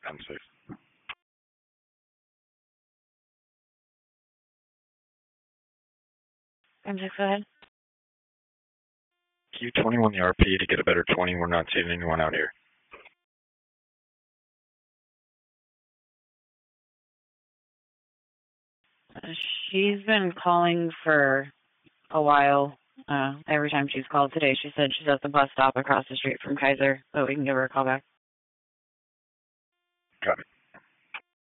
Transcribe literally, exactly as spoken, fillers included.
Unsafe. I'm just go ahead. Q twenty-one the R P to get a better twenty. We're not seeing anyone out here. She's been calling for a while. Uh, every time she's called today, she said she's at the bus stop across the street from Kaiser, but we can give her a call back. Got it.